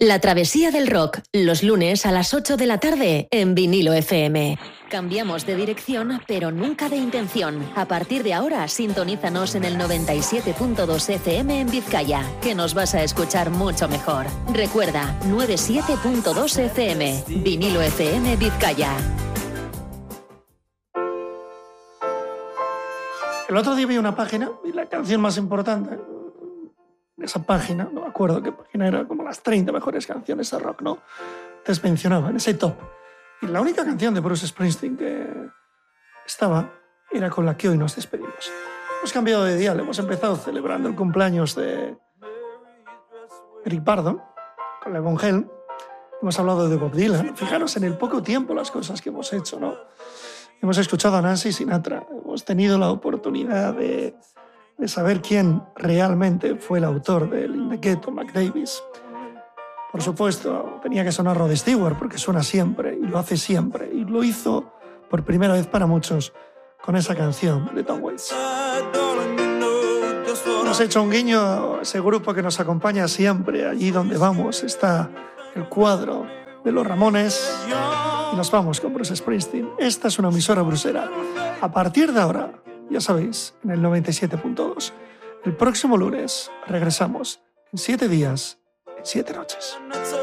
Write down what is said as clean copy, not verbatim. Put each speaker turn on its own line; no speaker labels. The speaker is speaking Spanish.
La travesía del rock, los lunes a las 8 de la tarde en Vinilo FM. Cambiamos de dirección, pero nunca de intención. A partir de ahora, sintonízanos en el 97.2 FM en Vizcaya, que nos vas a escuchar mucho mejor. Recuerda, 97.2 FM, Vinilo FM Vizcaya.
El otro día vi una página y la canción más importante de esa página, no me acuerdo qué página era, como las 30 mejores canciones de rock, ¿no? Te mencionaban ese top. Y la única canción de Bruce Springsteen que estaba era con la que hoy nos despedimos. Hemos cambiado de dial, hemos empezado celebrando el cumpleaños de Eric Burdon con Levon Helm. Hemos hablado de Bob Dylan. Fijaros en el poco tiempo las cosas que hemos hecho, ¿no? Hemos escuchado a Nancy Sinatra. Hemos tenido la oportunidad de saber quién realmente fue el autor del In the Ghetto, Mac Davis. Por supuesto, tenía que sonar Rod Stewart porque suena siempre y lo hace siempre. Y lo hizo por primera vez para muchos con esa canción de Tom Waits. Hemos hecho un guiño a ese grupo que nos acompaña siempre. Allí donde vamos está el cuadro de los Ramones. Y nos vamos con Bruce Springsteen. Esta es una emisora brusera. A partir de ahora, ya sabéis, en el 97.2. El próximo lunes regresamos en 7 días, en 7 noches.